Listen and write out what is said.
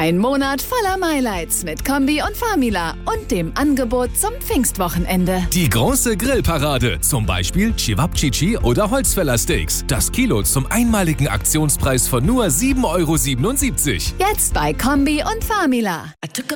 Ein Monat voller Highlights mit Kombi und Famila und dem Angebot zum Pfingstwochenende. Die große Grillparade, zum Beispiel Cevapcici oder Holzfäller Steaks. Das Kilo zum einmaligen Aktionspreis von nur 7,77 €. Jetzt bei Kombi und Famila. I took a